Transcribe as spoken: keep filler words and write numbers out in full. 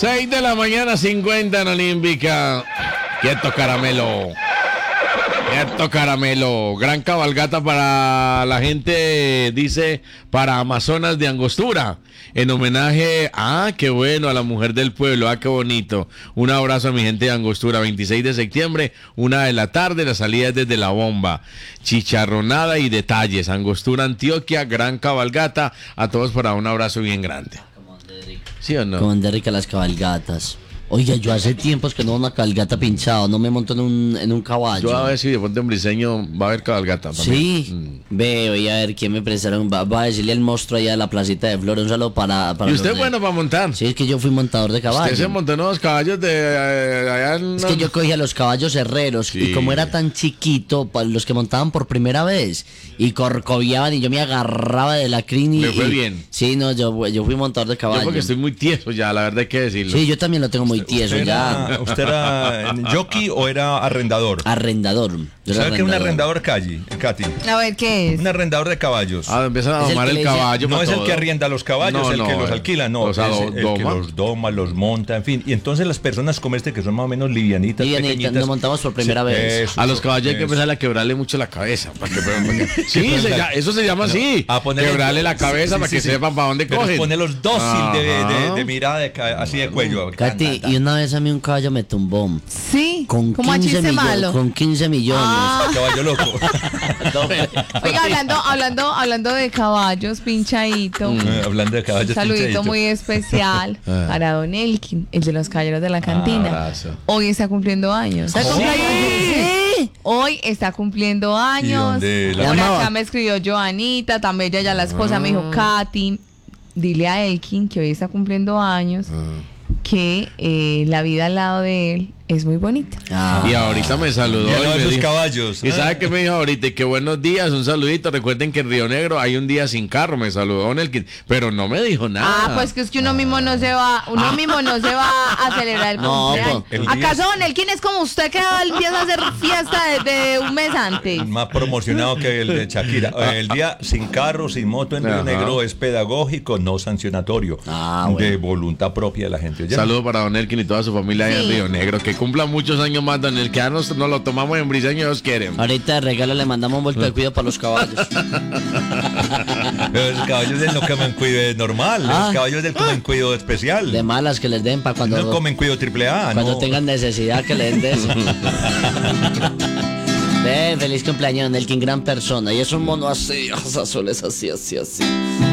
seis de la mañana, cincuenta en Olímpica. Quieto, caramelo. Quieto, caramelo. Gran cabalgata para la gente, dice, para Amazonas de Angostura. En homenaje, ah, qué bueno, a la mujer del pueblo, ah, qué bonito. Un abrazo a mi gente de Angostura, veintiséis de septiembre, una de la tarde, la salida es desde La Bomba. Chicharronada y detalles, Angostura, Antioquia, gran cabalgata. A todos para un abrazo bien grande. ¿Sí o no? Como de rica las cabalgatas. Oiga, yo hace tiempos que no una cabalgata pinchado, no me monto en un, en un caballo. Yo a ver si de pronto en Briseño va a haber cabalgata también. Sí, mm. Veo, y a ver quién me prestaron. Va, va a decirle al monstruo allá de la placita de Flores, un saludo para, para ¿Y usted es de... bueno para montar? Sí, es que yo fui montador de caballos. Usted se montó en unos caballos de eh, allá en... Es que yo cogía los caballos herreros, sí. Y como era tan chiquito, para los que montaban por primera vez, y corcoviaban, y yo me agarraba de la crin y... ¿Me fue y, bien? Sí, no, yo, yo fui montador de caballos. Yo porque estoy muy tieso ya, la verdad hay que decirlo. Sí, yo también lo tengo muy tieso ¿Usted ya. Era, ¿Usted era jockey o era arrendador? Arrendador. ¿Sabe qué es un arrendador, Calle, Katy? A ver, ¿qué es? Un arrendador de caballos. Ah, empiezan a domar el, el caballo. No es todo. El que arrienda los caballos, no, el no, que los eh, alquila, no. O sea, es do, el doma. que los doma, los monta, en fin. Y entonces las personas como este, que son más o menos livianitas, Livianitas, pequeñitas. nos montamos por primera sí, vez. Eso, a los caballos eso. hay que empezar a quebrarle mucho la cabeza. Para que, para que, sí, se llama, eso se llama así. No, a poner quebrarle el, la cabeza sí, para sí, que sí, sepan para dónde cogen. Ponerlos dócil de, de, de mirada, de, así de cuello. Katy, y una vez a mí un caballo me tumbó. Sí, con como quince chiste millones, malo. Con quince millones. Ah. Caballo loco. Oiga, hablando, hablando, hablando de caballos, pinchadito. Mm. Eh, hablando de caballos, un saludito pinchadito. muy especial para Don Elkin, el de los caballeros de la cantina. Abrazo. Hoy está cumpliendo años. ¿Está cumpliendo años? Sí. Hoy está cumpliendo años. La Por acá me escribió Joanita, también ella, la esposa, me dijo, Katy, dile a Elkin que hoy está cumpliendo años, que eh, la vida al lado de él es muy bonita. Ah. Y ahorita me saludó. Y, y me esos dijo, caballos. ¿Y ah. sabe qué me dijo ahorita? Y que buenos días, un saludito. Recuerden que en Río Negro hay un día sin carro. Me saludó Don Elkin, pero no me dijo nada. Ah, pues que es que uno mismo no se va, uno ah. mismo no se va a celebrar el no, cumpleaños. Pues, ¿Acaso Don Elkin es como usted que empieza a hacer fiesta desde un mes antes? Más promocionado que el de Shakira. El día sin carro, sin moto en Río Ajá. Negro es pedagógico, no sancionatorio. Ah, bueno. De voluntad propia de la gente. ¿Ya? Saludos para Don Elkin y toda su familia sí. allá en Río Negro. Que cumpla muchos años más, Don Elkin. Ya nos, nos lo tomamos en Briseño, Dios quieren. Ahorita de regalo le mandamos un vuelto de cuidado para los caballos. Pero los caballos del no comen cuido normal. Ah. Los caballos del comen cuido especial. De malas que les den para cuando. No comen cuido triple A. Cuando no. tengan necesidad que le den de eso. Ven, feliz cumpleaños, Don Elkin, gran persona. Y es un mono así, azul es así, así, así.